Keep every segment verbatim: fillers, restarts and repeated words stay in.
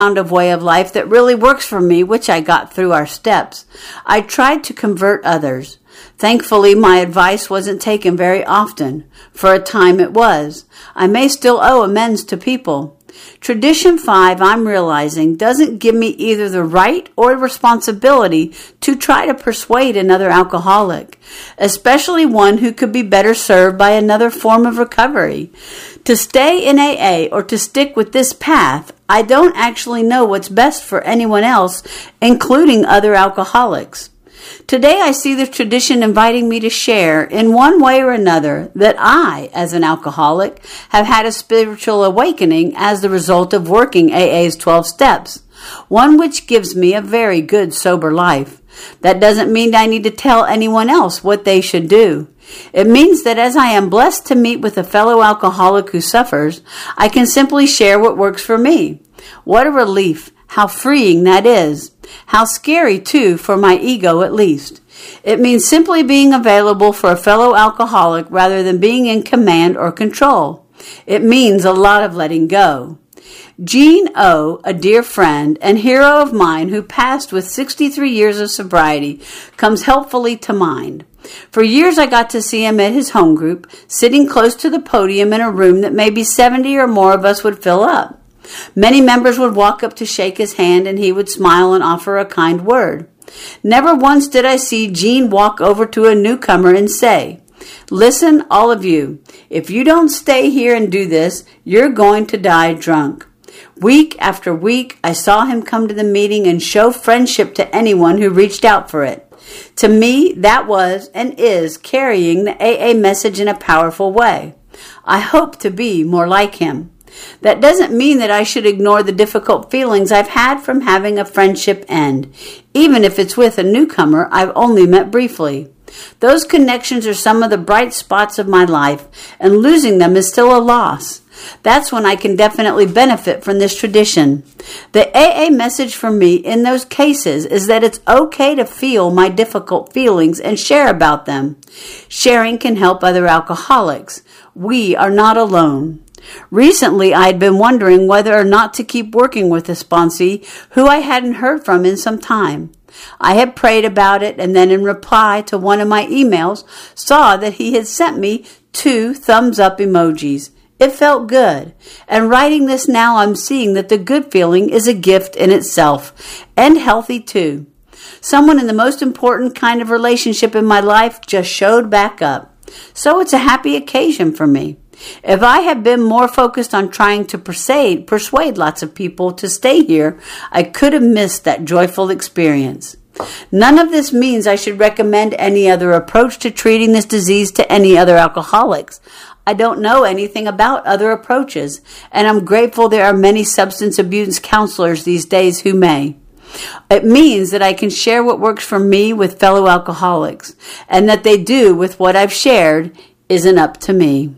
of way of life that really works for me, which I got through our steps. I tried to convert others. Thankfully, my advice wasn't taken very often. For a time it was. I may still owe amends to people. Tradition five, I'm realizing, doesn't give me either the right or responsibility to try to persuade another alcoholic, especially one who could be better served by another form of recovery. To stay in A A or to stick with this path, I don't actually know what's best for anyone else, including other alcoholics. Today I see the tradition inviting me to share, in one way or another, that I, as an alcoholic, have had a spiritual awakening as the result of working A A's twelve steps, one which gives me a very good sober life. That doesn't mean I need to tell anyone else what they should do. It means that as I am blessed to meet with a fellow alcoholic who suffers, I can simply share what works for me. What a relief! How freeing that is. How scary, too, for my ego at least. It means simply being available for a fellow alcoholic rather than being in command or control. It means a lot of letting go. Gene O., a dear friend and hero of mine who passed with sixty-three years of sobriety, comes helpfully to mind. For years I got to see him at his home group, sitting close to the podium in a room that maybe seventy or more of us would fill up. Many members would walk up to shake his hand, and he would smile and offer a kind word. Never once did I see Gene walk over to a newcomer and say, "Listen, all of you, if you don't stay here and do this, you're going to die drunk." Week after week, I saw him come to the meeting and show friendship to anyone who reached out for it. To me, that was and is carrying the A A message in a powerful way. I hope to be more like him. That doesn't mean that I should ignore the difficult feelings I've had from having a friendship end, even if it's with a newcomer I've only met briefly. Those connections are some of the bright spots of my life, and losing them is still a loss. That's when I can definitely benefit from this tradition. The A A message for me in those cases is that it's okay to feel my difficult feelings and share about them. Sharing can help other alcoholics. We are not alone. Recently, I had been wondering whether or not to keep working with a sponsee who I hadn't heard from in some time. I had prayed about it, and then in reply to one of my emails, saw that he had sent me two thumbs-up emojis. It felt good. And writing this now, I'm seeing that the good feeling is a gift in itself, and healthy too. Someone in the most important kind of relationship in my life just showed back up. So it's a happy occasion for me. If I had been more focused on trying to persuade, persuade lots of people to stay here, I could have missed that joyful experience. None of this means I should recommend any other approach to treating this disease to any other alcoholics. I don't know anything about other approaches, and I'm grateful there are many substance abuse counselors these days who may. It means that I can share what works for me with fellow alcoholics, and that they do with what I've shared isn't up to me.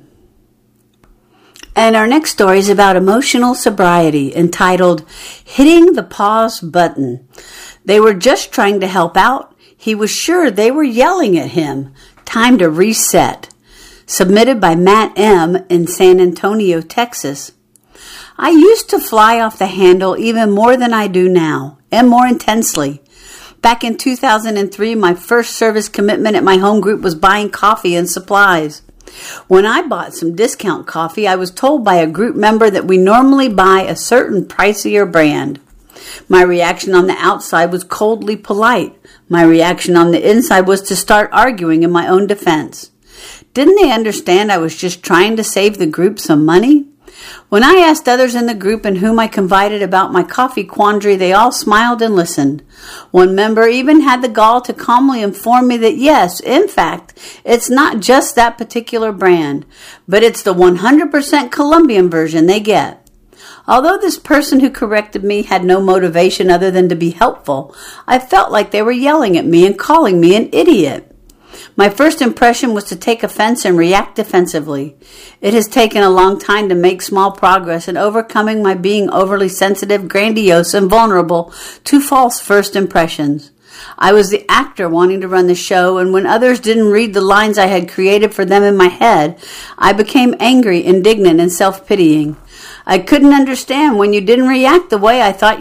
And our next story is about emotional sobriety, entitled Hitting the Pause Button. They were just trying to help out. He was sure they were yelling at him. Time to reset. Submitted by Matt M. in San Antonio, Texas. I used to fly off the handle even more than I do now, and more intensely. Back in two thousand three, my first service commitment at my home group was buying coffee and supplies. When I bought some discount coffee, I was told by a group member that we normally buy a certain pricier brand. My reaction on the outside was coldly polite. My reaction on the inside was to start arguing in my own defense. Didn't they understand I was just trying to save the group some money? When I asked others in the group in whom I confided about my coffee quandary, they all smiled and listened. One member even had the gall to calmly inform me that yes, in fact, it's not just that particular brand, but it's the one hundred percent Colombian version they get. Although this person who corrected me had no motivation other than to be helpful, I felt like they were yelling at me and calling me an idiot. My first impression was to take offense and react defensively. It has taken a long time to make small progress in overcoming my being overly sensitive, grandiose, and vulnerable to false first impressions. I was the actor wanting to run the show, and when others didn't read the lines I had created for them in my head, I became angry, indignant, and self-pitying. I couldn't understand when you didn't react the way I thought